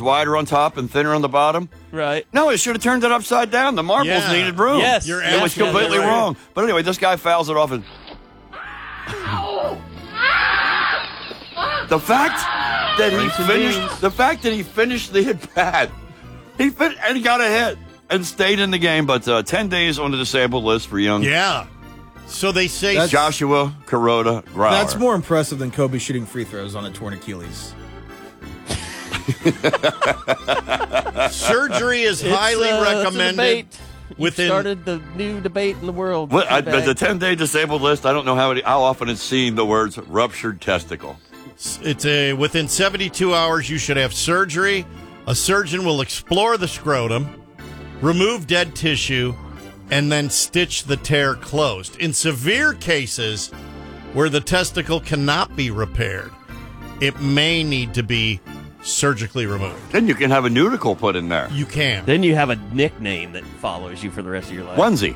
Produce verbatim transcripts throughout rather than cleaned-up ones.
wider on top and thinner on the bottom. Right. No, it should have turned it upside down. The marbles Yeah. needed room. Yes. You're It was completely right. wrong. But anyway, this guy fouls it off. And the fact that he Rice and finished, beans. the fact that he finished the at bat, he fin- and he got a hit and stayed in the game. But uh, ten days on the disabled list for young Yeah. So they say That's- Joshua Kuroda Grauer. That's more impressive than Kobe shooting free throws on a torn Achilles. surgery is It's, highly uh, it's a recommended. debate. You within- started the new debate in the world. What, I, Too bad. the ten-day disabled list, I don't know how, it, how often it's seen the words ruptured testicle. It's a within seventy-two hours you should have surgery. A surgeon will explore the scrotum, remove dead tissue, and then stitch the tear closed. In severe cases where the testicle cannot be repaired, it may need to be surgically removed. Then you can have a nudicle put in there. You can. Then you have a nickname that follows you for the rest of your life. Onesie.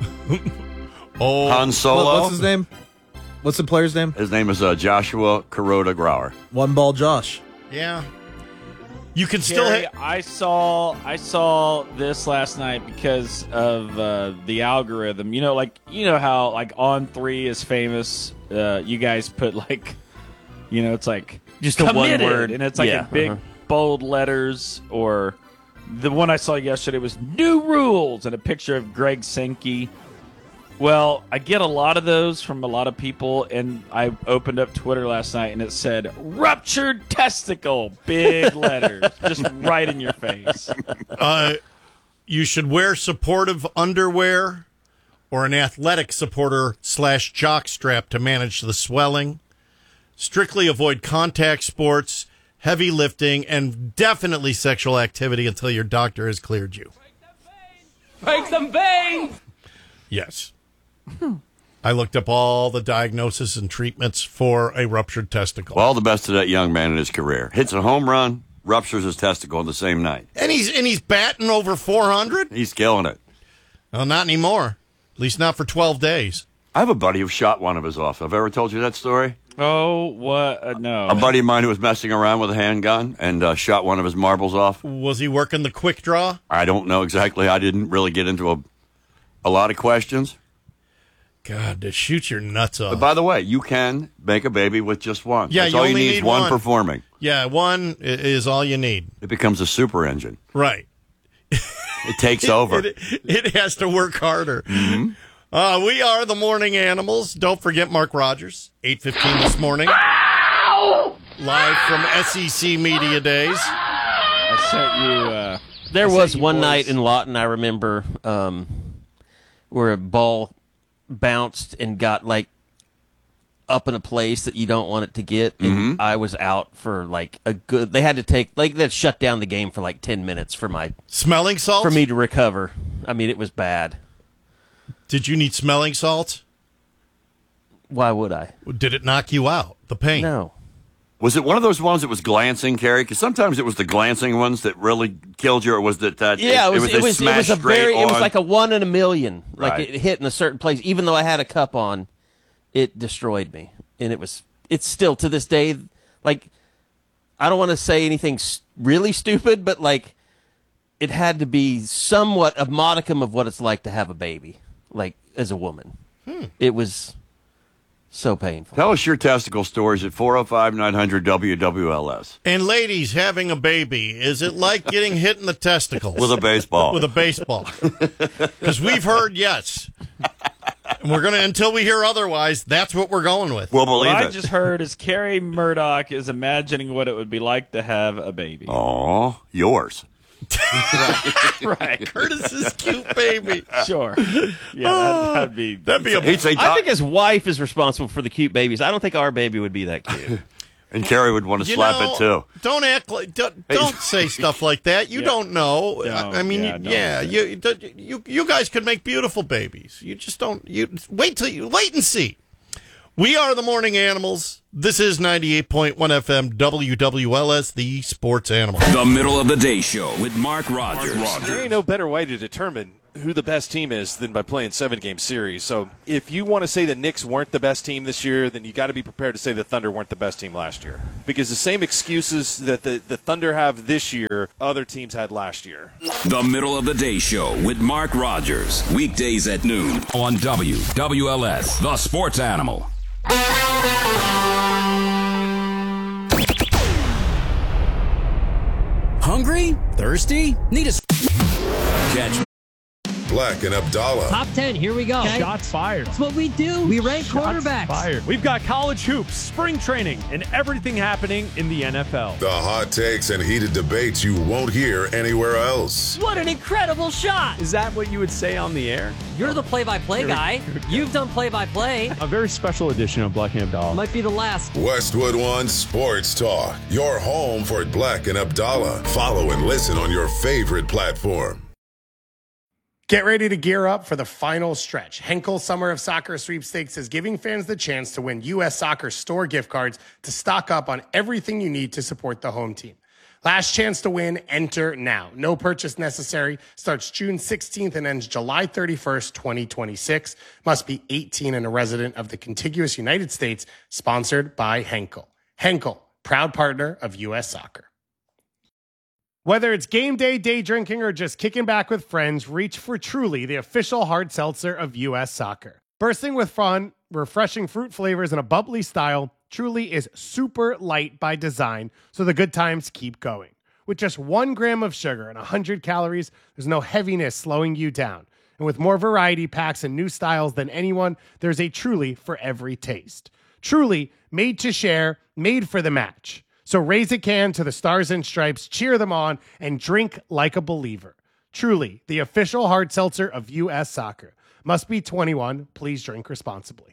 Oh, Han Solo. What- what's his name? What's the player's name? His name is uh, Joshua Kuroda Grauer. One Ball Josh. yeah. You can still Gary, hit. I saw I saw this last night because of uh, the algorithm. You know, like you know how like On Three is famous. Uh, you guys put like, you know, it's like Just a one committed, word. and it's like Yeah, in big uh-huh. bold letters. Or the one I saw yesterday was new rules and a picture of Greg Sankey. Well, I get a lot of those from a lot of people, and I opened up Twitter last night, and it said, ruptured testicle, big letters, just right in your face. Uh, you should wear supportive underwear or an athletic supporter slash jock strap to manage the swelling. Strictly avoid contact sports, heavy lifting, and definitely sexual activity until your doctor has cleared you. Break them veins! Yes. I looked up all the diagnoses and treatments for a ruptured testicle. Well, all the best to that young man in his career. Hits a home run, ruptures his testicle on the same night. and he's and he's batting over four hundred? He's killing it. Well, not anymore. At least not for twelve days. I have a buddy who shot one of his off. Have I ever told you that story? Oh, what? Uh, no. A buddy of mine who was messing around with a handgun and uh, shot one of his marbles off. Was he working the quick draw? I don't know exactly. I didn't really get into a, a lot of questions. God, to shoot your nuts off. But by the way, you can make a baby with just one. Yeah, That's you all you only need, need is one, one. performing. Yeah, one i- is all you need. It becomes a super engine. Right. It takes over. It, it has to work harder. Uh, we are the Morning Animals. Don't forget Mark Rogers, eight fifteen this morning. Live from S E C Media Days. I sent you. Uh, There I was sent you one boys- night in Lawton, I remember, um, where a ball bounced and got like up in a place that you don't want it to get. And I was out for like a good. They had to take like they shut down the game for like ten minutes for my Smelling salts? for me to recover. I mean, it was bad. Did you need smelling salts? Why would I? Did it knock you out? The pain? No. Was it one of those ones that was glancing, Carrie? Because sometimes it was the glancing ones that really killed you, or was it that? Yeah, it was. It a was. It smash was a straight very. It was on? like a one in a million. Like Right. it hit in a certain place. Even though I had a cup on, it destroyed me, and it was. It's still to this day. Like, I don't want to say anything s- really stupid, but like, it had to be somewhat a modicum of what it's like to have a baby, like as a woman. It was so painful. Tell us your testicle stories at four oh five, nine hundred, W W L S. And ladies, having a baby, is it like getting hit in the testicles? With a baseball. With a baseball. Because we've heard yes. And we're going to, until we hear otherwise, that's what we're going with. We'll What believe I it. just heard is Carrie Murdoch is imagining what it would be like to have a baby. Oh, yours. Right. Curtis's cute baby. Sure. Yeah, that, that'd be. That'd be a He'd say, I think his wife is responsible for the cute babies. I don't think our baby would be that cute. and Carrie would want to You slap know, it too. Don't act like don't, don't say stuff like that. You Yeah. don't know. Don't, I mean, yeah, you- don't yeah, say you, you you guys could make beautiful babies. You just don't. You wait till you wait and see. We are the Morning Animals. This is ninety-eight point one F M W W L S, the Sports Animal. The middle of the day show with Mark Rogers. There ain't no better way to determine who the best team is than by playing seven-game series. So if you want to say the Knicks weren't the best team this year, then you got to be prepared to say the Thunder weren't the best team last year. Because the same excuses that the, the Thunder have this year, other teams had last year. The Middle of the Day Show with Mark Rogers. Weekdays at noon on W W L S, the Sports Animal. Hungry? Thirsty? Need a... Catch Black and Abdallah. Top ten, here we go. Okay. Shots fired. That's what we do. We rank Shots quarterbacks. Fired. We've got college hoops, spring training, and everything happening in the N F L. The hot takes and heated debates you won't hear anywhere else. What an incredible shot. Is that what you would say on the air? You're the play-by-play guy. You've done play-by-play. A very special edition of Black and Abdallah. Might be the last. Westwood One Sports Talk. Your home for Black and Abdallah. Follow and listen on your favorite platform. Get ready to gear up for the final stretch. Henkel Summer of Soccer Sweepstakes is giving fans the chance to win U S Soccer store gift cards to stock up on everything you need to support the home team. Last chance to win, enter now. No purchase necessary. Starts June sixteenth and ends July thirty-first, twenty twenty-six. Must be eighteen and a resident of the contiguous United States. Sponsored by Henkel. Henkel, proud partner of U S Soccer. Whether it's game day, day drinking, or just kicking back with friends, reach for Truly, the official hard seltzer of U S Soccer. Bursting with fun, refreshing fruit flavors, and a bubbly style, Truly is super light by design, so the good times keep going. With just one gram of sugar and one hundred calories, there's no heaviness slowing you down. And with more variety packs and new styles than anyone, there's a Truly for every taste. Truly, made to share, made for the match. So raise a can to the Stars and Stripes, cheer them on, and drink like a believer. Truly, the official hard seltzer of U S Soccer. Must be twenty-one. Please drink responsibly.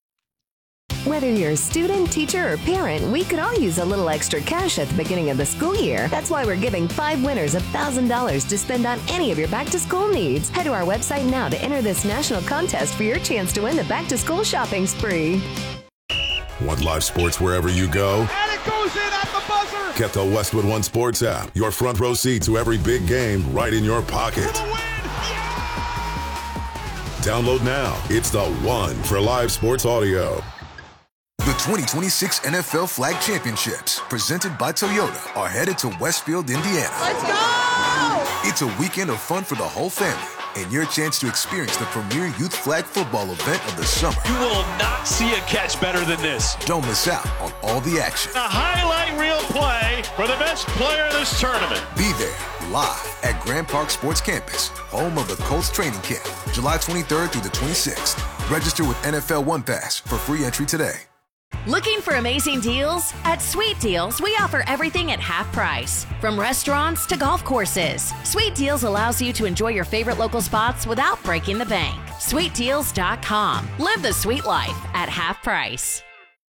Whether you're a student, teacher, or parent, we could all use a little extra cash at the beginning of the school year. That's why we're giving five winners one thousand dollars to spend on any of your back-to-school needs. Head to our website now to enter this national contest for your chance to win the back-to-school shopping spree. Want live sports wherever you go? And it goes in at the buzzer! Get the Westwood One Sports app. Your front row seat to every big game right in your pocket. For the win! Yeah! Download now. It's the one for live sports audio. The twenty twenty-six N F L Flag Championships, presented by Toyota, are headed to Westfield, Indiana. Let's go! It's a weekend of fun for the whole family, and your chance to experience the premier youth flag football event of the summer. You will not see a catch better than this. Don't miss out on all the action. A highlight reel play for the best player in this tournament. Be there, live at Grand Park Sports Campus, home of the Colts training camp, July twenty-third through the twenty-sixth. Register with N F L One Pass for free entry today. Looking for amazing deals? At Sweet Deals, we offer everything at half price. From restaurants to golf courses, Sweet Deals allows you to enjoy your favorite local spots without breaking the bank. sweet deals dot com. Live the sweet life at half price.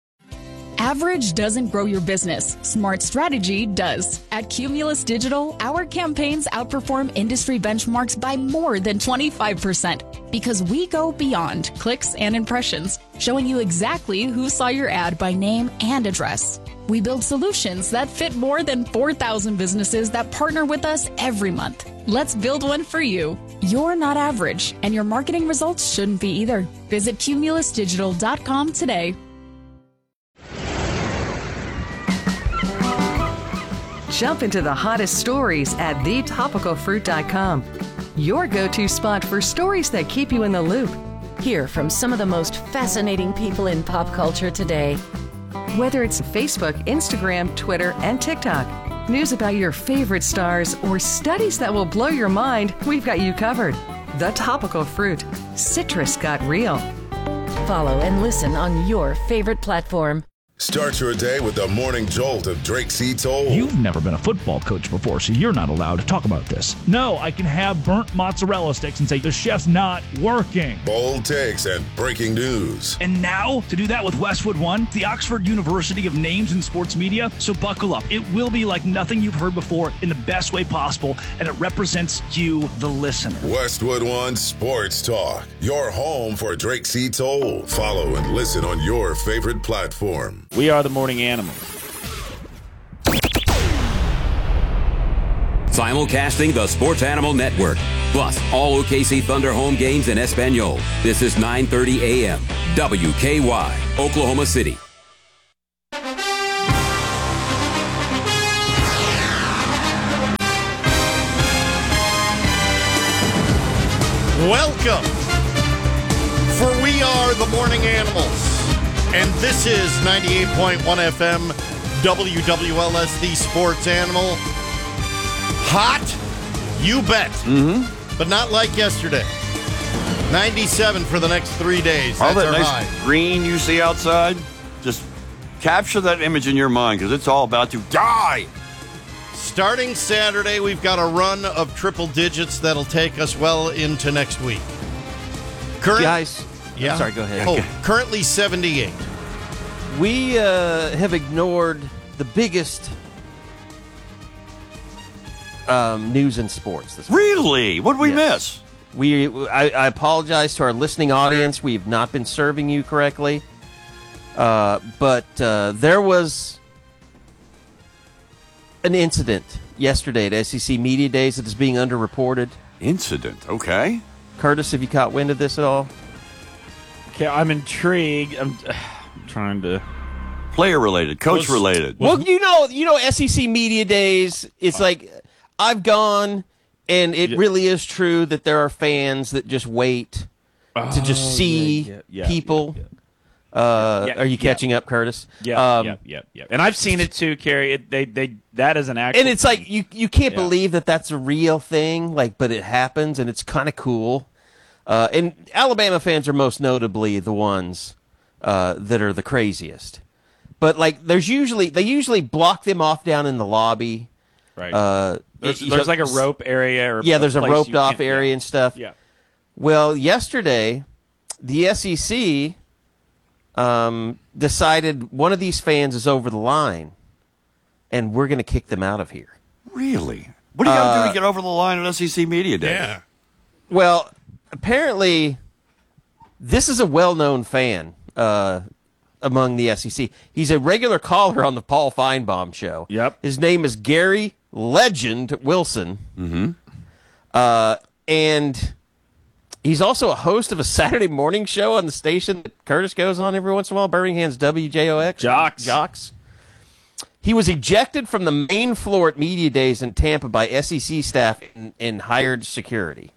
Average doesn't grow your business. Smart strategy does. At Cumulus Digital, our campaigns outperform industry benchmarks by more than twenty-five percent because we go beyond clicks and impressions, showing you exactly who saw your ad by name and address. We build solutions that fit more than four thousand businesses that partner with us every month. Let's build one for you. You're not average, and your marketing results shouldn't be either. Visit cumulus digital dot com today. Jump into the hottest stories at the topical fruit dot com. Your go-to spot for stories that keep you in the loop. Hear from some of the most fascinating people in pop culture today. Whether it's Facebook, Instagram, Twitter, and TikTok, news about your favorite stars, or studies that will blow your mind, we've got you covered. The Topical Fruit. Citrus got real. Follow and listen on your favorite platform. Start your day with the morning jolt of Drake C. Toll. You've never been a football coach before, so you're not allowed to talk about this. No, I can have burnt mozzarella sticks and say the chef's not working. Bold takes and breaking news. And now, to do that with Westwood One, the Oxford University of Names in Sports Media, so buckle up. It will be like nothing you've heard before in the best way possible, and it represents you, the listener. Westwood One Sports Talk, your home for Drake C. Toll. Follow and listen on your favorite platform. We are the morning animals. Simulcasting the Sports Animal Network. Plus, all O K C Thunder home games in Espanol. This is nine thirty a.m. W K Y, Oklahoma City. Welcome, for we are the Morning Animals, and this is ninety-eight point one F M W W L S, the Sports Animal. Hot, you bet, mm-hmm. but not like yesterday. ninety-seven for the next three days. All That's that our nice high. green you see outside, just capture that image in your mind because it's all about to die. Starting Saturday, we've got a run of triple digits that'll take us well into next week. Current, Guys, yeah. sorry, go ahead. Oh, currently seventy-eight. We uh, have ignored the biggest um, news in sports this week. Really? What did we Yes. miss? We, I, I apologize to our listening audience. We've not been serving you correctly. Uh, but uh, there was an incident yesterday at S E C Media Days that is being underreported. Incident, okay. Curtis, have you caught wind of this at all? Okay, I'm intrigued. I'm, I'm trying to... Player related, coach Was- related. Well, you know, you know, S E C Media Days. It's like I've gone, and it Yeah. really is true that there are fans that just wait to just Oh, see yeah, yeah, yeah, people. yeah, Uh, Yeah, are you yeah. catching up, Curtis? Yeah, Um, yeah, yeah, yeah. And I've seen it too, Carrie. It, they, they, that is an actual. And it's like you you can't Yeah. believe that that's a real thing, like, but it happens, and it's kind of cool. Uh, and Alabama fans are most notably the ones uh, that are the craziest. But like, there's usually they usually block them off down in the lobby. Right. Uh, there's, it- there's like a rope area. Or yeah, there's a place roped you off can- area yeah. and stuff. Yeah. Well, yesterday, the S E C um, decided one of these fans is over the line, and we're going to kick them out of here. Really? What do you got to do Uh, to get over the line at S E C Media Day? Yeah. Well, apparently, this is a well-known fan uh, among the S E C. He's a regular caller on the Paul Feinbaum show. Yep. His name is Gary Legend Wilson. Mm-hmm. Uh, and he's also a host of a Saturday morning show on the station that Curtis goes on every once in a while, Birmingham's W J O X. Jocks. Jocks. He was ejected from the main floor at Media Days in Tampa by S E C staff and, and hired security.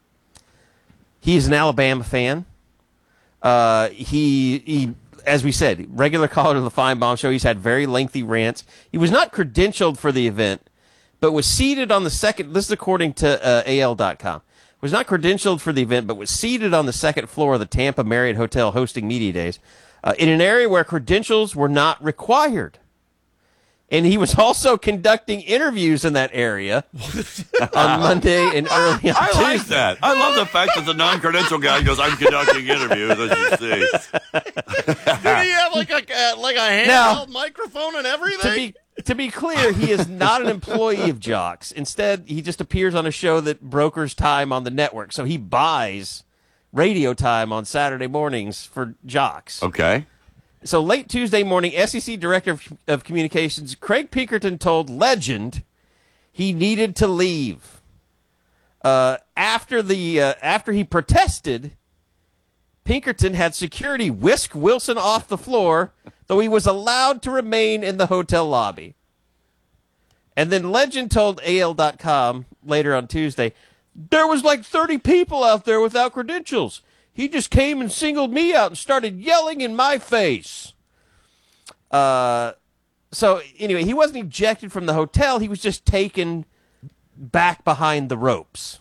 He is an Alabama fan. Uh, he, he, as we said, regular caller to the Feinbaum show. He's had very lengthy rants. He was not credentialed for the event, but was seated on the second. This is according to uh, A L dot com. Was not credentialed for the event, but was seated on the second floor of the Tampa Marriott Hotel hosting Media Days uh, in an area where credentials were not required. And he was also conducting interviews in that area on Monday and early on I Tuesday. like that. I love the fact that the non-credential guy goes, I'm conducting interviews, as you see. Did he have like a like a handheld Now, microphone and everything? To be to be clear, he is not an employee of Jocks. Instead, he just appears on a show that brokers time on the network. So he buys radio time on Saturday mornings for Jocks. Okay. So late Tuesday morning, S E C Director of, of Communications Craig Pinkerton told Legend he needed to leave. Uh, after the uh, after he protested, Pinkerton had security whisk Wilson off the floor, though he was allowed to remain in the hotel lobby. And then Legend told A L dot com later on Tuesday, there was like thirty people out there without credentials. He just came and singled me out and started yelling in my face. Uh, so anyway, he wasn't ejected from the hotel. He was just taken back behind the ropes.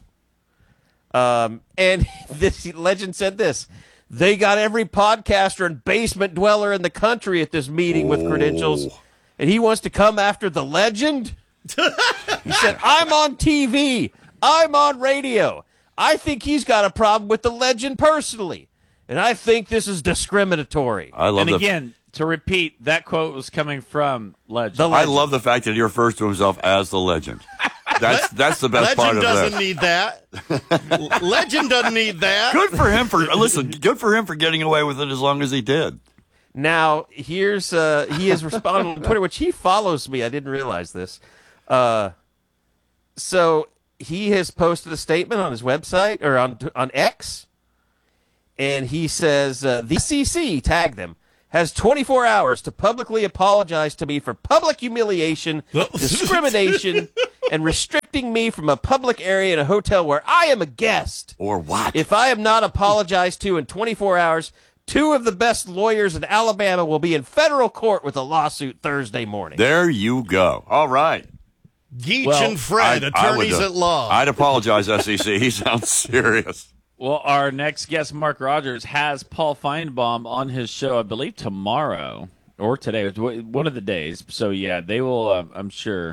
Um, and this Legend said this: they got every podcaster and basement dweller in the country at this meeting with credentials, and he wants to come after the Legend. He said, "I'm on T V. I'm on radio. I think he's got a problem with the Legend personally, and I think this is discriminatory." I love And the again, to repeat, that quote was coming from Legend. I love the fact that he refers to himself as the Legend. That's that's the best Legend part of doesn't this. need that. Legend doesn't need that. Good for him for listen. Good for him for getting away with it as long as he did. Now, here's uh, he has responded on Twitter, which he follows me. I didn't realize this. Uh, So he has posted a statement on his website or on on X, and he says uh, the C C tagged them has twenty-four hours to publicly apologize to me for public humiliation, discrimination, and restricting me from a public area in a hotel where I am a guest. Or what? If I am not apologized to in twenty-four hours, two of the best lawyers in Alabama will be in federal court with a lawsuit Thursday morning. There you go. All right. Geach Well, and Fred, I- I would, attorneys uh, at law. I'd apologize, S E C. He sounds serious. Well, our next guest, Mark Rogers, has Paul Feinbaum on his show, I believe, tomorrow or today. It's one of the days. So, yeah, they will, uh, I'm sure.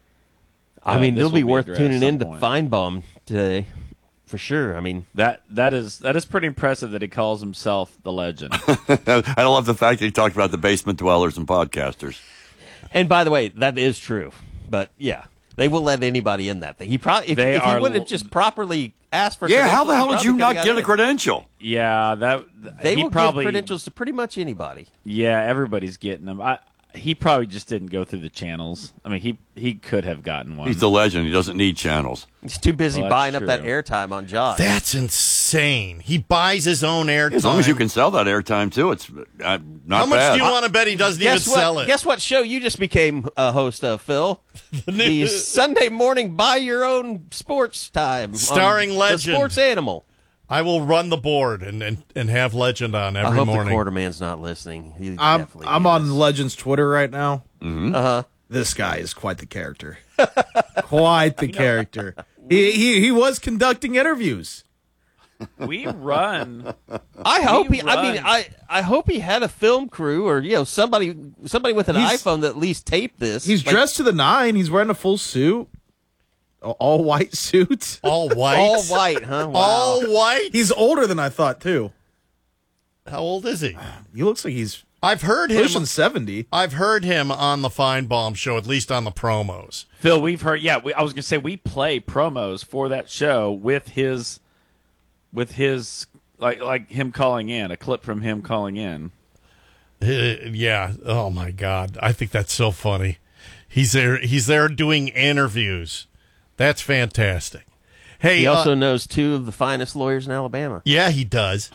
I uh, mean, this it'll be will worth addressed tuning at some in to point. Feinbaum today, for sure. I mean, That that is that is pretty impressive that he calls himself the legend. I love the fact that he talked about the basement dwellers and podcasters. and by the way, that is true. But yeah, they will let anybody in that thing. He probably if, They if he are would have l- just properly asked for. Yeah, how the credentials, hell he did you probably not could've get got a in. credential? Yeah, that They he will probably give credentials to pretty much anybody. Yeah, everybody's getting them. I he probably just didn't go through the channels. I mean, he he could have gotten one. He's the legend. He doesn't need channels. He's too busy Well, that's buying up that true. airtime on Jaws. That's insane. He buys his own airtime. As long as you can sell that airtime, too, it's uh, not How much bad. do you want to bet he doesn't even Guess what? sell it? Guess what show you just became a host of, Phil? the Sunday morning buy your own sports time, on Starring the legend. Sports Animal. I will run the board and, and, and have Legend on every I hope morning. the Quarterman's not listening. He I'm definitely I'm is. on Legends Twitter right now. Mm-hmm. Uh huh. This guy is quite the character. Quite the character. He, he he was conducting interviews. We run. I hope he. I run. mean, I I hope he had a film crew or you know somebody somebody with an He's- iPhone that at least taped this. He's Like, dressed to the nine. He's wearing a full suit, A- all white suit. All white. all white, huh? Wow. All white. He's older than I thought too. How old is he? He looks like he's I've heard him. pushing seventy. I've heard him on the Feinbaum show, at least on the promos. Phil, we've heard. Yeah, we, I was gonna say we play promos for that show with his, with his like like him calling in a clip from him calling in. Uh, yeah. Oh my God. I think that's so funny. He's there. He's there doing interviews. That's fantastic. Hey, He also uh, knows two of the finest lawyers in Alabama. yeah, he does.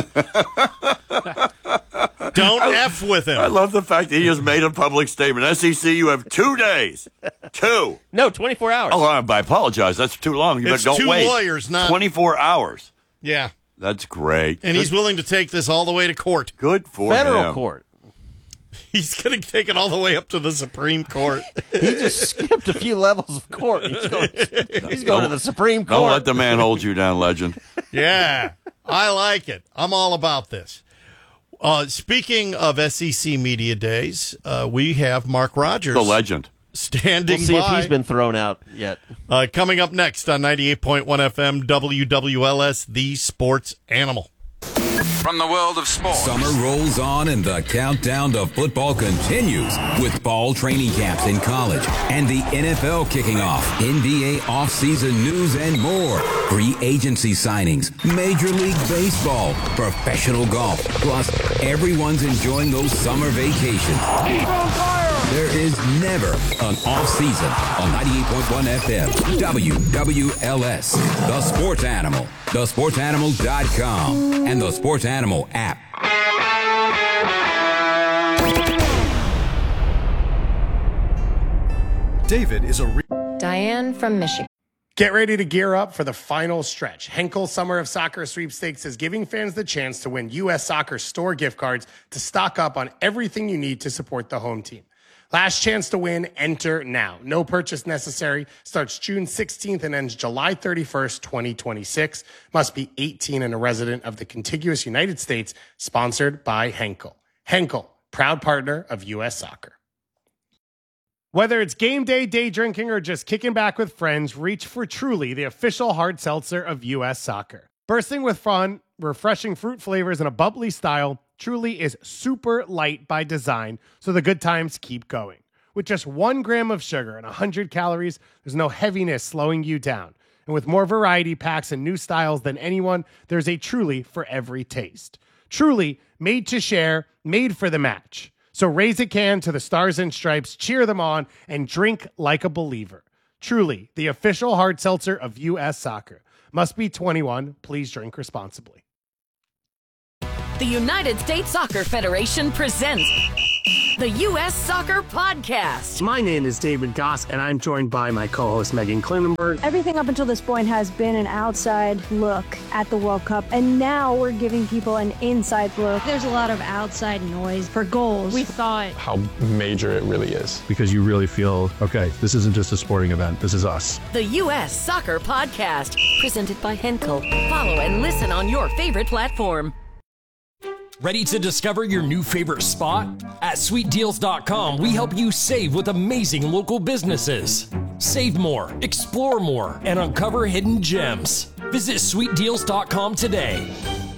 Don't F with him. I love the fact that he has made a public statement. S E C, you have two days. Two. No, twenty-four hours. Oh, I I apologize. That's too long. You It's don't two wait. lawyers, not- twenty-four hours. Yeah. That's great. And he's willing to take this all the way to court. Good for Federal him. court. He's going to take it all the way up to the Supreme Court. He just skipped a few levels of court. He's going, he's going to the Supreme Court. Don't let the man hold you down, legend. Yeah, I like it. I'm all about this. Uh, speaking of S E C Media Days, uh, we have Mark Rogers. The legend. Standing We'll see by. if he's been thrown out yet. Uh, coming up next on ninety-eight point one F M W W L S, the Sports Animal. From the world of sports. Summer rolls on and the countdown to football continues with fall training camps in college and the N F L kicking off. N B A offseason news and more. Free agency signings, Major League Baseball, professional golf. Plus, everyone's enjoying those summer vacations. There is never an off season on ninety-eight point one F M W W L S, The Sports Animal, the sports animal dot com, and the Sports Animal app. David is a re- Diane from Michigan. Get ready to gear up for the final stretch. Henkel Summer of Soccer Sweepstakes is giving fans the chance to win U S Soccer store gift cards to stock up on everything you need to support the home team. Last chance to win, enter now. No purchase necessary. Starts June sixteenth and ends July thirty-first, twenty twenty-six. Must be eighteen and a resident of the contiguous United States. Sponsored by Henkel. Henkel, proud partner of U S Soccer. Whether it's game day, day drinking, or just kicking back with friends, reach for Truly, the official hard seltzer of U S Soccer. Bursting with fun, refreshing fruit flavors, and a bubbly style, Truly is super light by design, so the good times keep going. With just one gram of sugar and one hundred calories, there's no heaviness slowing you down. And with more variety packs and new styles than anyone, there's a Truly for every taste. Truly, made to share, made for the match. So raise a can to the Stars and Stripes, cheer them on, and drink like a believer. Truly, the official hard seltzer of U S Soccer. Must be twenty-one. Please drink responsibly. The United States Soccer Federation presents the U S Soccer Podcast. My name is David Goss, and I'm joined by my co-host Megan Klinenberg. Everything up until this point has been an outside look at the World Cup, and now we're giving people an inside look. There's a lot of outside noise for goals. We thought how major it really is. Because you really feel, okay, this isn't just a sporting event, this is us. The U S Soccer Podcast, presented by Henkel. Follow and listen on your favorite platform. Ready to discover your new favorite spot? At sweet deals dot com, we help you save with amazing local businesses. Save more, explore more, and uncover hidden gems. Visit sweet deals dot com today.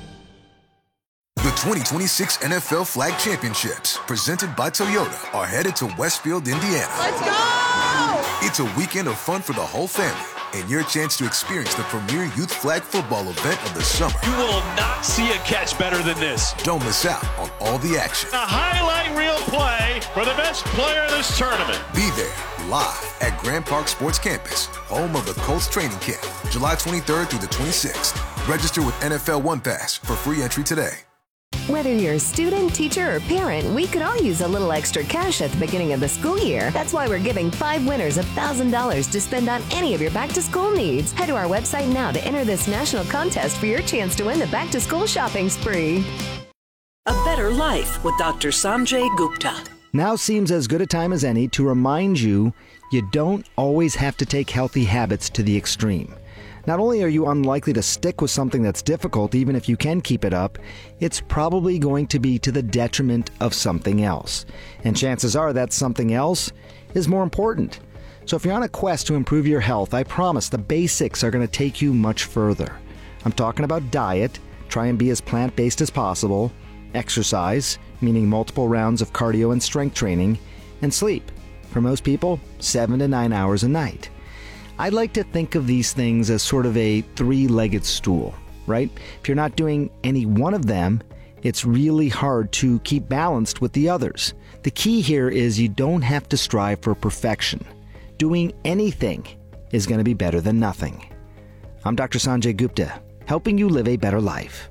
The twenty twenty-six N F L Flag Championships, presented by Toyota, are headed to Westfield, Indiana. Let's go! It's a weekend of fun for the whole family, and your chance to experience the premier youth flag football event of the summer. You will not see a catch better than this. Don't miss out on all the action. A highlight reel play for the best player in this tournament. Be there live at Grand Park Sports Campus, home of the Colts training camp, July twenty-third through the twenty-sixth. Register with N F L One Pass for free entry today. Whether you're a student, teacher, or parent, we could all use a little extra cash at the beginning of the school year. That's why we're giving five winners one thousand dollars to spend on any of your back-to-school needs. Head to our website now to enter this national contest for your chance to win the back-to-school shopping spree. A better life with Doctor Sanjay Gupta. Now seems as good a time as any to remind you you don't always have to take healthy habits to the extreme. Not only are you unlikely to stick with something that's difficult, even if you can keep it up, it's probably going to be to the detriment of something else. And chances are that something else is more important. So if you're on a quest to improve your health, I promise the basics are going to take you much further. I'm talking about diet, try and be as plant-based as possible, exercise, meaning multiple rounds of cardio and strength training, and sleep. For most people, seven to nine hours a night. I like to think of these things as sort of a three-legged stool, right? If you're not doing any one of them, it's really hard to keep balanced with the others. The key here is you don't have to strive for perfection. Doing anything is going to be better than nothing. I'm Doctor Sanjay Gupta, helping you live a better life.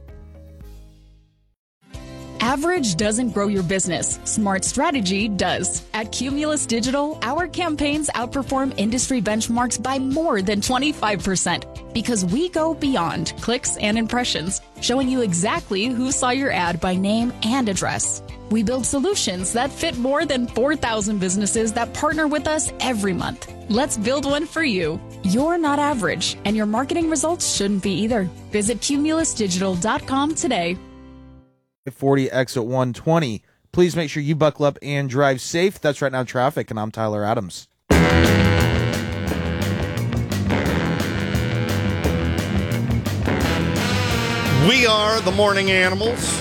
Average doesn't grow your business. Smart strategy does. At Cumulus Digital, our campaigns outperform industry benchmarks by more than twenty-five percent because we go beyond clicks and impressions, showing you exactly who saw your ad by name and address. We build solutions that fit more than four thousand businesses that partner with us every month. Let's build one for you. You're not average, and your marketing results shouldn't be either. Visit cumulus digital dot com today. forty exit one twenty. Please make sure you buckle up and drive safe. That's Right Now Traffic, and I'm Tyler Adams. We are the Morning Animals.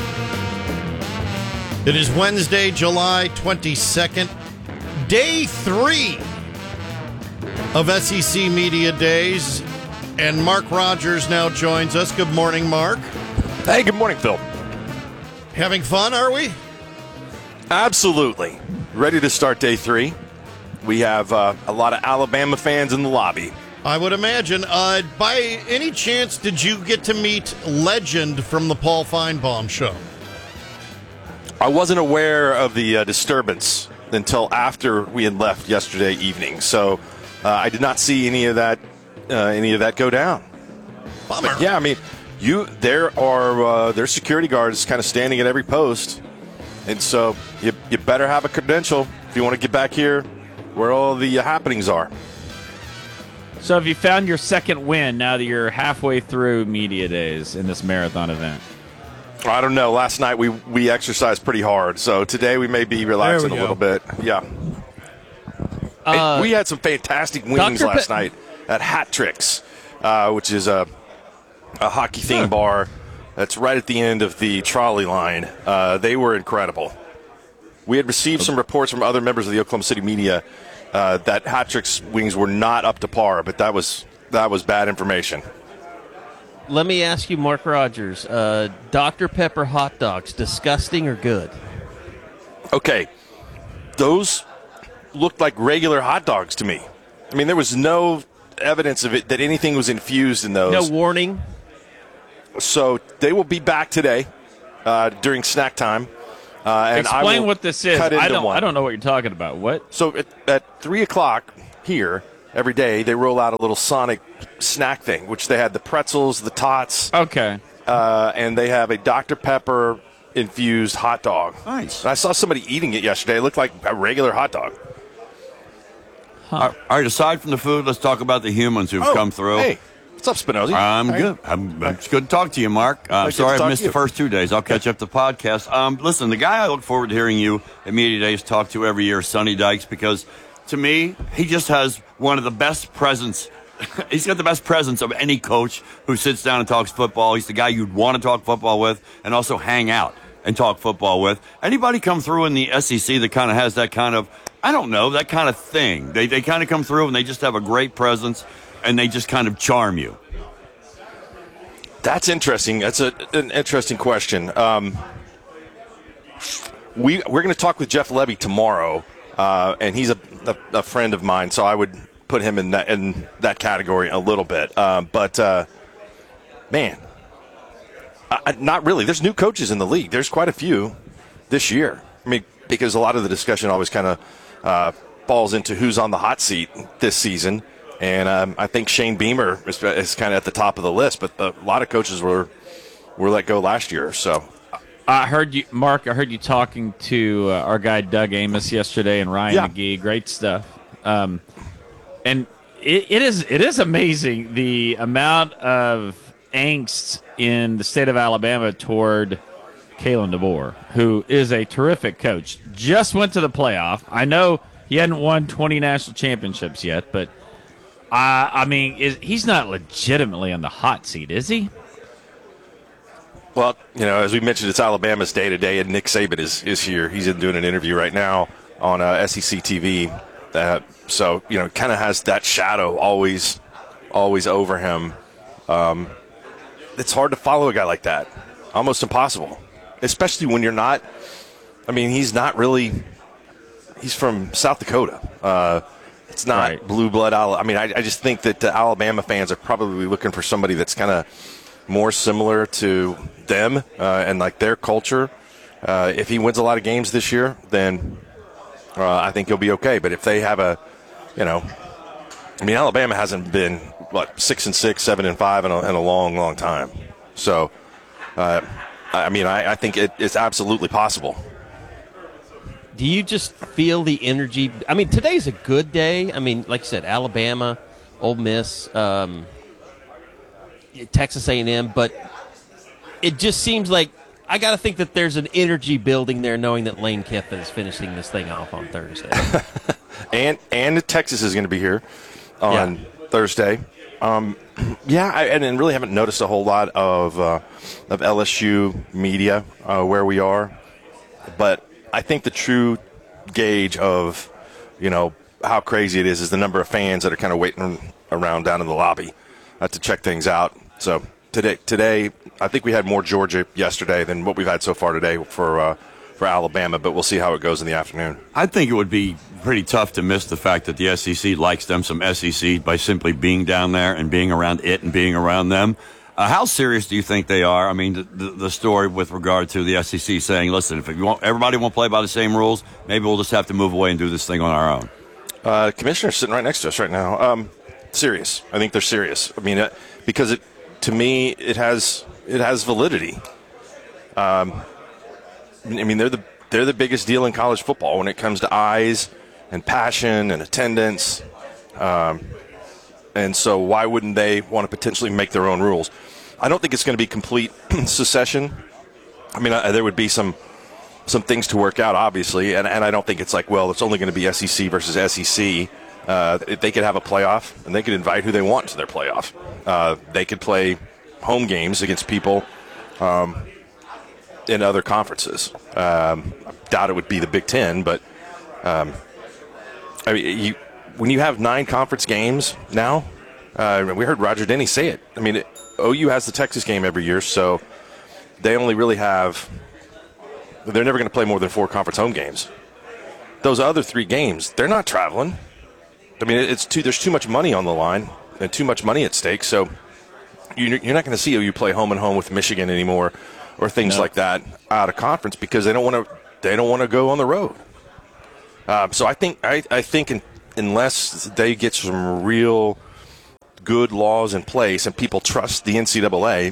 It is Wednesday, July twenty-second, day three of S E C Media Days, and Mark Rogers now joins us. Good morning, Mark. Hey, good morning, Phil. Having fun, are we? Absolutely. Ready to start day three. We have uh, a lot of Alabama fans in the lobby. I would imagine. Uh, by any chance, did you get to meet Legend from the Paul Feinbaum show? I wasn't aware of the uh, disturbance until after we had left yesterday evening, so uh, I did not see any of that. Uh, any of that go down. Bummer. But yeah, I mean, you there are uh, there's security guards kind of standing at every post, and so you you better have a credential if you want to get back here where all the happenings are. So have you found your second win now that you're halfway through media days in this marathon event? I don't know. Last night we, we exercised pretty hard, so today we may be relaxing we a little bit. Yeah. Uh, we had some fantastic wings Doctor last Pe- night at Hat Tricks, uh, which is a, a hockey-themed huh. bar that's right at the end of the trolley line. Uh, they were incredible. We had received some reports from other members of the Oklahoma City media uh, that Hat Tricks wings were not up to par, but that was that was bad information. Let me ask you, Mark Rogers, uh, Doctor Pepper hot dogs, disgusting or good? Okay, those looked like regular hot dogs to me. I mean, there was no evidence of it that anything was infused in those. No warning. So they will be back today uh, during snack time. Uh, and Explain I will what this is. cut into I don't. one. I don't know what you're talking about. What? So at, at three o'clock here every day, they roll out a little Sonic snack thing, which they had the pretzels, the tots. Okay. Uh, and they have a Doctor Pepper infused hot dog. Nice. And I saw somebody eating it yesterday. It looked like a regular hot dog. All right, aside from the food, let's talk about the humans who've Oh, come through. Hey, what's up, Spinozzi? I'm Hey. good. I'm, it's good to talk to you, Mark. Uh, I'm Good to sorry talk I to missed you. the first two days. I'll catch up the podcast. Um, listen, the guy I look forward to hearing you at Media Days talk to every year is Sonny Dykes, because to me, he just has one of the best presence. He's got the best presence of any coach who sits down and talks football. He's the guy you'd want to talk football with and also hang out and talk football with. Anybody come through in the S E C that kind of has that kind of, I don't know, that kind of thing. They they kind of come through and they just have a great presence and they just kind of charm you. That's interesting. That's a, an interesting question. Um, we we're going to talk with Jeff Levy tomorrow, uh, and he's a, a, a friend of mine, so I would put him in that in that category a little bit. Um, but uh, man, I, not really. There's new coaches in the league. There's quite a few this year. I mean, because a lot of the discussion always kind of uh, falls into who's on the hot seat this season. And um, I think Shane Beamer is, is kind of at the top of the list, but the, a lot of coaches were were let go last year. So I heard you, Mark. I heard you talking to uh, our guy Doug Amos yesterday and Ryan Yeah. McGee. Great stuff. Um, and it, it is it is amazing the amount of angst in the state of Alabama toward Kalen DeBoer, who is a terrific coach. Just went to the playoff. I know he hadn't won twenty national championships yet, but. Uh, I mean, is, he's not legitimately on the hot seat, is he? Well, you know, as we mentioned, it's Alabama's day to day, and Nick Saban is, is here. He's in doing an interview right now on uh, S E C T V. Uh, so, you know, kind of has that shadow always, always over him. Um, it's hard to follow a guy like that. Almost impossible, especially when you're not. I mean, he's not really. He's from South Dakota. Uh, It's not right. blue blood. I mean, I, I just think that the Alabama fans are probably looking for somebody that's kind of more similar to them uh, and like their culture. Uh, if he wins a lot of games this year, then uh, I think he'll be okay. But if they have a, you know, I mean, Alabama hasn't been what six and six, seven and five in a, in a long, long time. So, uh, I mean, I, I think it, it's absolutely possible. Do you just feel the energy? I mean, today's a good day. I mean, like you said, Alabama, Ole Miss, um, Texas A and M, but it just seems like I got to think that there's an energy building there, knowing that Lane Kiffin is finishing this thing off on Thursday. and and Texas is going to be here on Yeah. Thursday. Um, yeah, I, and, and really haven't noticed a whole lot of uh, of L S U media uh, where we are, but I think the true gauge of, you know, how crazy it is is the number of fans that are kind of waiting around down in the lobby uh, to check things out. So today, today, I think we had more Georgia yesterday than what we've had so far today for uh, for Alabama, but we'll see how it goes in the afternoon. I think it would be pretty tough to miss the fact that the S E C likes them some S E C by simply being down there and being around it and being around them. Uh, how serious do you think they are? I mean, the, the, the story with regard to the S E C saying, listen, if you want, everybody won't play by the same rules, maybe we'll just have to move away and do this thing on our own. Uh, commissioner's sitting right next to us right now. Um, serious. I think they're serious. I mean, it, because it, to me, it has it has validity. Um, I mean, they're the they're the biggest deal in college football when it comes to eyes and passion and attendance. Um, and so, why wouldn't they want to potentially make their own rules? I don't think it's going to be complete secession. I mean, I, there would be some. some things to work out, obviously, and, and I don't think it's like, well, it's only going to be S E C versus S E C. Uh, they could have a playoff, and they could invite who they want to their playoff. Uh, they could play home games against people um, in other conferences. Um, I doubt it would be the Big Ten, but um, I mean, you, when you have nine conference games now, uh, we heard Roger Denny say it. I mean, it, O U has the Texas game every year, so they only really have – they're never going to play more than four conference home games. Those other three games, they're not traveling. I mean, it's too. There's too much money on the line and too much money at stake. So you're not going to see you play home and home with Michigan anymore, or things No. like that out of conference because they don't want to. They don't want to go on the road. Um, so I think I, I think in, unless they get some real good laws in place and people trust the N C double A,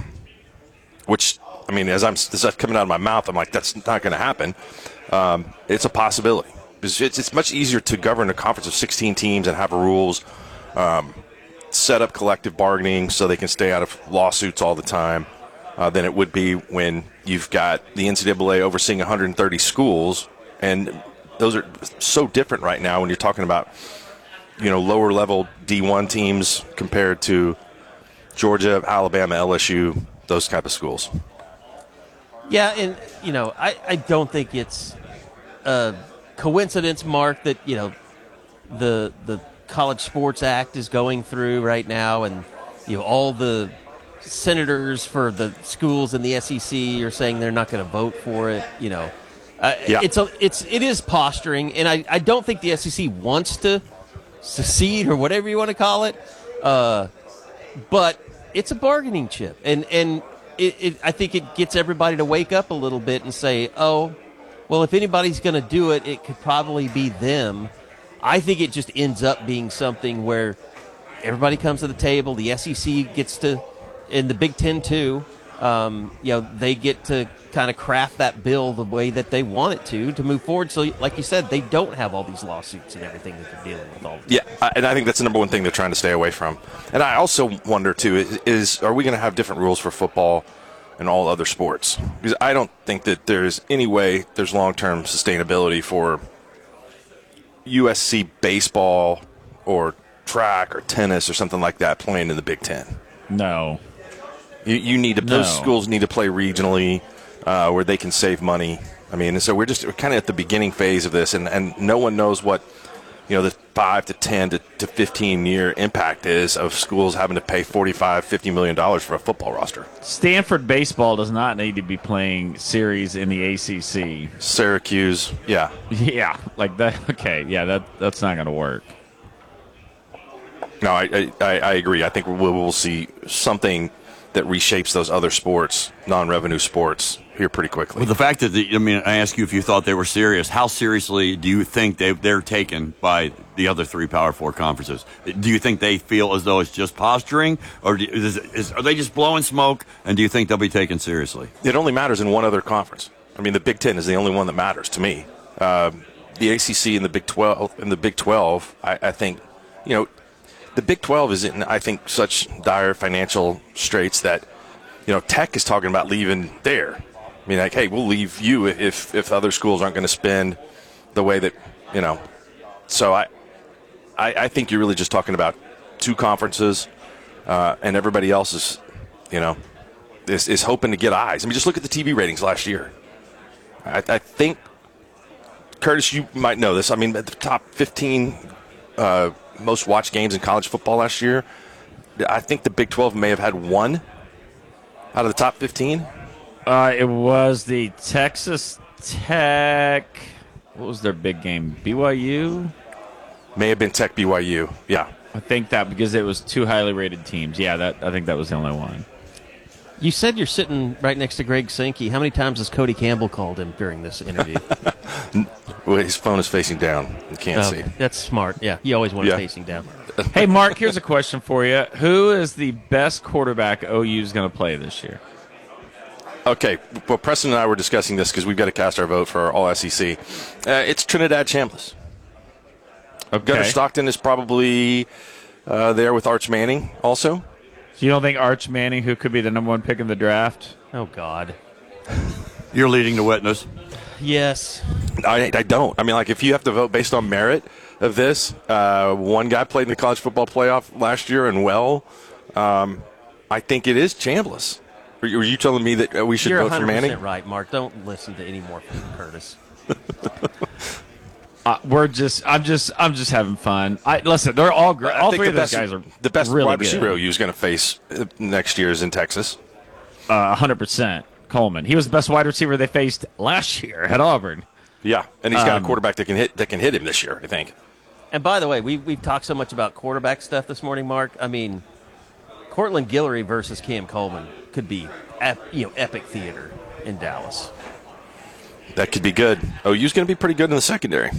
which I mean, as I'm as that's coming out of my mouth, I'm like, that's not going to happen. Um, it's a possibility. It's, it's, it's much easier to govern a conference of sixteen teams and have rules, um, set up collective bargaining so they can stay out of lawsuits all the time, uh, than it would be when you've got the N C double A overseeing one hundred thirty schools, and those are so different right now when you're talking about, you know, lower level D one teams compared to Georgia, Alabama, L S U, those type of schools. Yeah, and, you know, I, I don't think it's a coincidence, Mark, that, you know, the the College Sports Act is going through right now, and, you know, all the senators for the schools in the S E C are saying they're not going to vote for it, you know. Uh, Yeah. It's a, it's it is posturing, and I, I don't think the S E C wants to secede or whatever you want to call it, uh, but it's a bargaining chip, and and it, it, I think it gets everybody to wake up a little bit and say, oh, well, if anybody's going to do it, it could probably be them. I think it just ends up being something where everybody comes to the table, the S E C gets to, and the Big Ten too, um, you know, they get to kind of craft that bill the way that they want it to to move forward. So, like you said, they don't have all these lawsuits and everything that they're dealing with all the time. Yeah, I- and I think that's the number one thing they're trying to stay away from. And I also wonder, too, is, is are we going to have different rules for football and all other sports? Because I don't think that there's any way there's long-term sustainability for U S C baseball or track or tennis or something like that playing in the Big Ten. No. You, you need to, No. those schools need to play regionally uh, where they can save money. I mean, and so we're just we're kind of at the beginning phase of this, and, and no one knows what, you know, the five to ten to, to fifteen year impact is of schools having to pay forty-five, fifty million dollars for a football roster. Stanford baseball does not need to be playing series in the A C C. Syracuse, yeah. Yeah, like that. Okay, yeah, that that's not going to work. No, I, I I agree. I think we'll, we'll see something that reshapes those other sports, non-revenue sports, here pretty quickly. Well, the fact that, the, I mean, I asked you if you thought they were serious. How seriously do you think they, they're taken by the other three Power Four conferences? Do you think they feel as though it's just posturing, or do, is, is, are they just blowing smoke, and do you think they'll be taken seriously? It only matters in one other conference. I mean, the Big Ten is the only one that matters to me. Um, the A C C and the Big twelve, and the Big twelve, I, I think, you know, the Big twelve is in, I think, such dire financial straits that, you know, Tech is talking about leaving there. I mean, like, hey, we'll leave you if if other schools aren't going to spend the way that, you know. So I, I, I think you're really just talking about two conferences, uh, and everybody else is, you know, is, is hoping to get eyes. I mean, just look at the T V ratings last year. I, I think, Curtis, you might know this. I mean, at the top fifteen uh, most watched games in college football last year, I think the Big twelve may have had one out of the top fifteen. Uh, it was the Texas Tech. What was their big game? B Y U? May have been Tech B Y U. Yeah. I think that because it was two highly rated teams. Yeah, that I think that was the only one. You said you're sitting right next to Greg Sankey. How many times has Cody Campbell called him during this interview? Well, his phone is facing down. You can't Oh, see. That's smart. Yeah, you always want it Yeah. facing down. Hey, Mark, here's a question for you. Who is the best quarterback O U is going to play this year? Okay, well, Preston and I were discussing this because we've got to cast our vote for our all S E C. Uh, it's Trinidad Chambliss. Okay. Gunnar Stockton is probably uh, there with Arch Manning also. So you don't think Arch Manning, who could be the number one pick in the draft? Oh, God. You're leading the witness. Yes. I, I don't. I mean, like, if you have to vote based on merit of this, uh, one guy played in the college football playoff last year and well, um, I think it is Chambliss. Are you, are you telling me that uh, we should You're vote for Manning? one hundred percent right, Mark. Don't listen to any more from Curtis. Uh, we're just, I'm just, I'm just having fun. I listen. They're all great. I All think three the of those best, guys are the best really wide good. receiver O U is going to face uh, next year is in Texas. Uh, one hundred percent. Coleman. He was the best wide receiver they faced last year at Auburn. Yeah, and he's got Um, a quarterback that can hit that can hit him this year, I think. And by the way, we, we've talked so much about quarterback stuff this morning, Mark. I mean, Cortland Guillory versus Cam Coleman could be ep, you know, epic theater in Dallas. That could be good. O U's going to be pretty good in the secondary.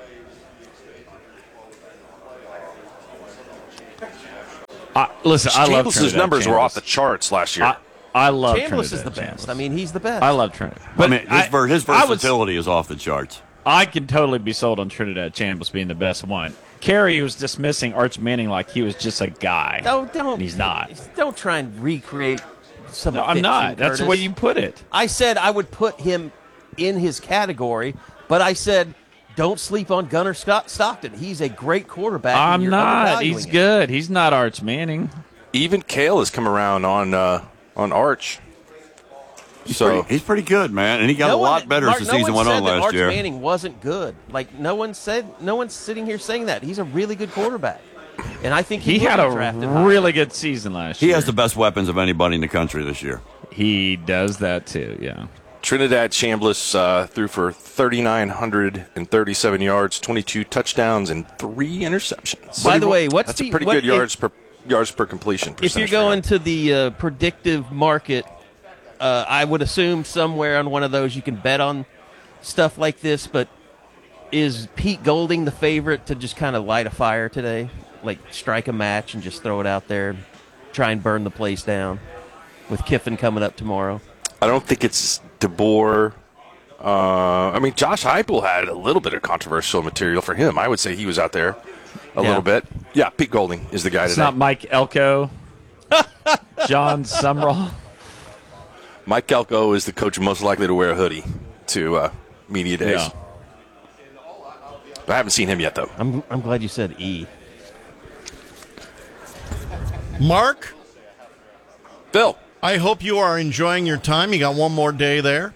Uh, listen, I love Chambliss' numbers Chambliss. were off the charts last year. I, I love Chambliss Trinidad is the Chambliss. best. I mean, he's the best. I love Trinidad. I mean, his, ver- his I was- versatility is off the charts. I can totally be sold on Trinidad Chambliss being the best one. Kerry was dismissing Arch Manning like he was just a guy. No, don't. And he's not. Don't try and recreate some. No, I'm fiction, not. That's the Curtis. way you put it. I said I would put him in his category, but I said don't sleep on Gunnar Scott- Stockton. He's a great quarterback. and I'm you're not. undervaluing He's him. good. He's not Arch Manning. Even Kale has come around on uh, on Arch. He's, So pretty, he's pretty good, man, and he got No a lot one- better Mark, as the no season one went said on that last Arch year. Manning wasn't good. Like no one said. No one's sitting here saying that he's a really good quarterback, and I think he, He will had be a drafted high. really good season last He year. has the best weapons of anybody in the country this year. He does that too, yeah. Trinidad Chambliss uh, threw for three thousand nine hundred thirty-seven yards, twenty-two touchdowns, and three interceptions. By the way, what's That's the a pretty what- good if- yards per yards per completion. If you're percentage for him. going to the uh, predictive market, uh, I would assume somewhere on one of those you can bet on stuff like this. But is Pete Golding the favorite to just kind of light a fire today, like strike a match and just throw it out there, try and burn the place down, with Kiffin coming up tomorrow? I don't think it's DeBoer. Uh, I mean, Josh Heupel had a little bit of controversial material for him. I would say he was out there a Yeah. little bit. Yeah, Pete Golding is the guy It's today. not Mike Elko. John Sumrall. Mike Elko is the coach most likely to wear a hoodie to uh, media days. Yeah. But I haven't seen him yet, though. I'm I'm glad you said E. Mark, Phil, I hope you are enjoying your time. You got one more day there.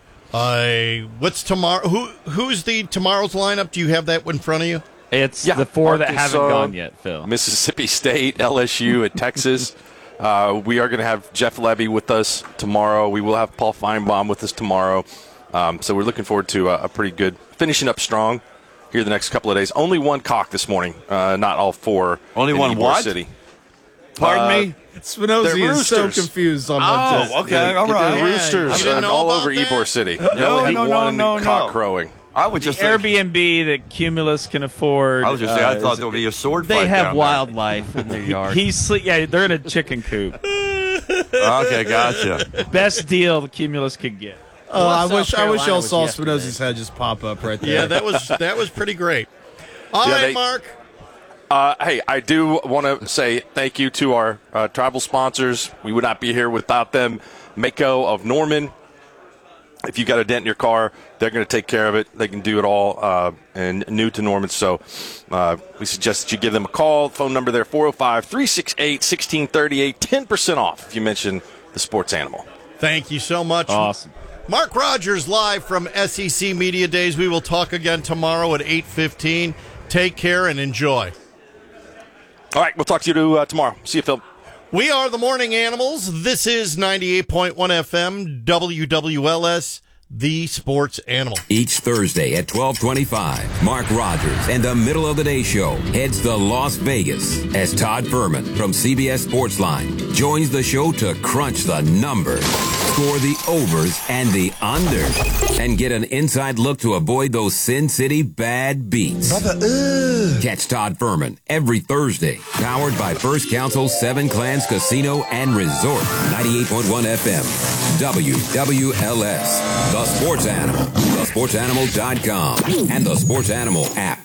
Uh, what's tomorrow? Who who's the tomorrow's lineup? Do you have that in front of you? It's Yeah, the four that Arkansas, haven't gone yet, Phil. Mississippi State, L S U, and Texas. Uh, we are going to have Jeff Levy with us tomorrow. We will have Paul Feinbaum with us tomorrow. Um, so we're looking forward to a, a pretty good finishing up strong here the next couple of days. Only one cock this morning, uh, not all four. Only in one Ybor what? City. Pardon Uh, me? Spinozzi They're is so roosters. confused on what Oh, this. okay, Yeah, all the right. Roosters I didn't are know all about over that. Ybor City. No, They only no, had no, one no, cock no. crowing. I would The just think, Airbnb that Cumulus can afford. I was just saying, I uh, thought is- there would be a sword They fight have down wildlife in their yard. He's sleep. Yeah, they're in a chicken coop. there. Okay, gotcha. Best deal the Cumulus could get. Oh, I South wish I wish Carolina y'all was saw yesterday. Spinozzi's head just pop up right there. Yeah, that was that was pretty great. All Yeah, right, they- Mark. Uh, hey, I do want to say thank you to our uh, tribal sponsors. We would not be here without them. Mako of Norman. If you got a dent in your car, they're going to take care of it. They can do it all uh, and new to Norman. So uh, we suggest that you give them a call. Phone number there, four oh five, three six eight, one six three eight. ten percent off if you mention the sports animal. Thank you so much. Awesome. Mark Rogers live from S E C Media Days. We will talk again tomorrow at eight fifteen. Take care and enjoy. All right, we'll talk to you uh, tomorrow. See you, Phil. We are the Morning Animals. This is ninety-eight point one F M W W L S, the sports animal. Each Thursday at twelve twenty-five, Mark Rogers and the Middle of the Day Show heads to Las Vegas as Todd Furman from C B S Sportsline joins the show to crunch the numbers, score the overs and the unders, and get an inside look to avoid those Sin City bad beats. Catch Todd Furman every Thursday, powered by First Council Seven Clans Casino and Resort, ninety-eight point one F M, W W L S, the sports animal, the sports animal dot com, and the Sports Animal app.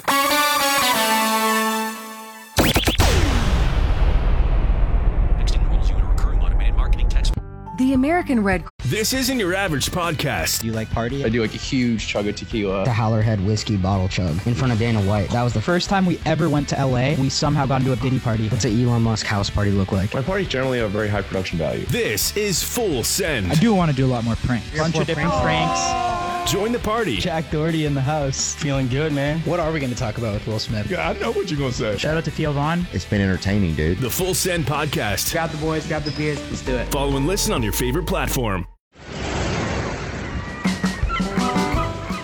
The American Red This isn't your average podcast. Do you like party? I do like a huge chug of tequila. The Howlerhead whiskey bottle chug in front of Dana White. That was the First time we ever went to L A, we somehow got into a Diddy party. What's an Elon Musk house party look like? My parties generally have very high production value. This is Full Send. I do want to do a lot more pranks. Bunch of different pranks. Join the party. Jack Doherty in the house. Feeling good, man. What are we going to talk about with Will Smith? Yeah, I know what you're going to say. Shout out to Theo Vaughn. It's been entertaining, dude. The Full Send podcast. Grab the boys, grab the beers, let's do it. Follow and listen on your favorite platform.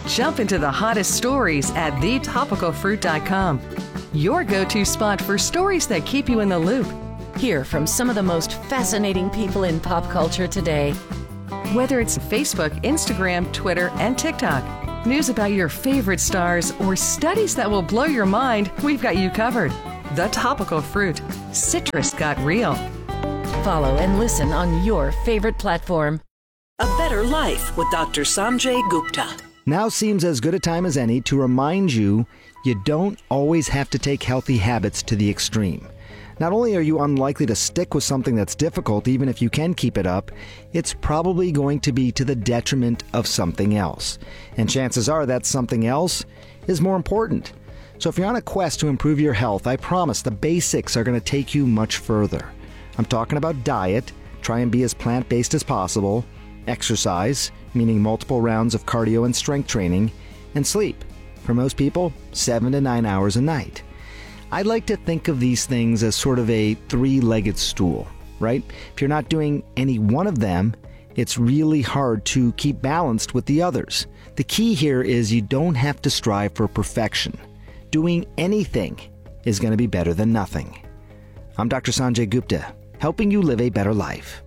Jump into the hottest stories at the topical fruit dot com. Your go-to spot for stories that keep you in the loop. Hear from some of the most fascinating people in pop culture today. Whether it's Facebook, Instagram, Twitter, and TikTok, news about your favorite stars, or studies that will blow your mind, we've got you covered. The Topical Fruit. Citrus got real. Follow and listen on your favorite platform. A Better Life with Doctor Sanjay Gupta. Now seems as good a time as any to remind you you don't always have to take healthy habits to the extreme. Not only are you unlikely to stick with something that's difficult, even if you can keep it up, it's probably going to be to the detriment of something else. And chances are that something else is more important. So if you're on a quest to improve your health, I promise the basics are going to take you much further. I'm talking about diet, try and be as plant-based as possible, exercise, meaning multiple rounds of cardio and strength training, and sleep. For most people, seven to nine hours a night. I like to think of these things as sort of a three-legged stool, right? If you're not doing any one of them, it's really hard to keep balanced with the others. The key here is you don't have to strive for perfection. Doing anything is going to be better than nothing. I'm Doctor Sanjay Gupta, helping you live a better life.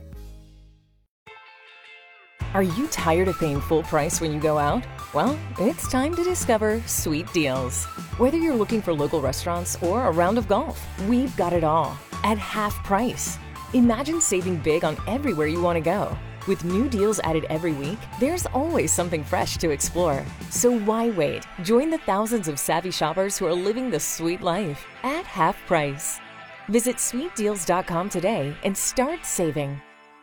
Are you tired of paying full price when you go out? Well, it's time to discover Sweet Deals. Whether you're looking for local restaurants or a round of golf, we've got it all at half price. Imagine saving big on everywhere you want to go. With new deals added every week, there's always something fresh to explore. So why wait? Join the thousands of savvy shoppers who are living the sweet life at half price. Visit sweet deals dot com today and start saving.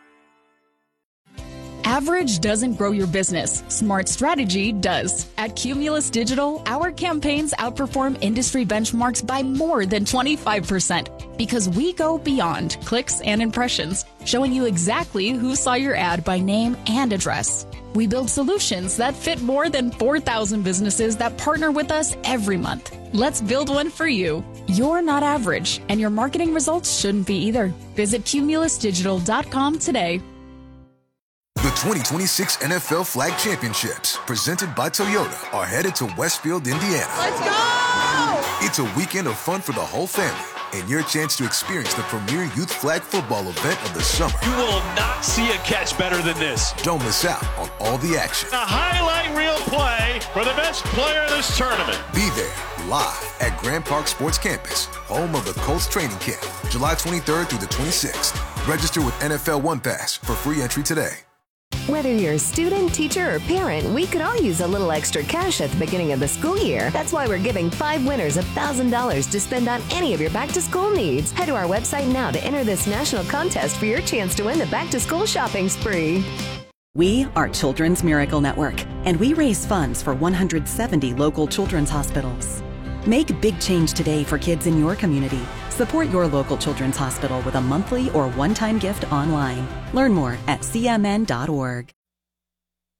Average doesn't grow your business. Smart strategy does. At Cumulus Digital, our campaigns outperform industry benchmarks by more than twenty-five percent because we go beyond clicks and impressions, showing you exactly who saw your ad by name and address. We build solutions that fit more than four thousand businesses that partner with us every month. Let's build one for you. You're not average, and your marketing results shouldn't be either. Visit cumulus digital dot com today. The twenty twenty-six N F L Flag Championships, presented by Toyota, are headed to Westfield, Indiana. Let's go! It's a weekend of fun for the whole family and your chance to experience the premier youth flag football event of the summer. You will not see a catch better than this. Don't miss out on all the action. A highlight reel play for the best player in this tournament. Be there live at Grand Park Sports Campus, home of the Colts training camp, July twenty-third through the twenty-sixth. Register with N F L One Pass for free entry today. Whether you're a student, teacher, or parent, we could all use a little extra cash at the beginning of the school year. That's why we're giving five winners one thousand dollars to spend on any of your back-to-school needs. Head to our website now to enter this national contest for your chance to win the back-to-school shopping spree. We are Children's Miracle Network, and we raise funds for one hundred seventy local children's hospitals. Make big change today for kids in your community. Support your local children's hospital with a monthly or one-time gift online. Learn more at c m n dot org.